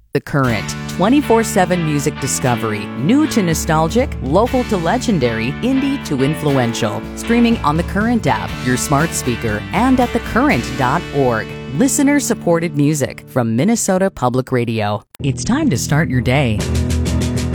The Current, 24/7 music discovery, new to nostalgic, local to legendary, indie to influential. Streaming on the Current app, your smart speaker, and at thecurrent.org. Listener-supported music from Minnesota Public Radio. It's time to start your day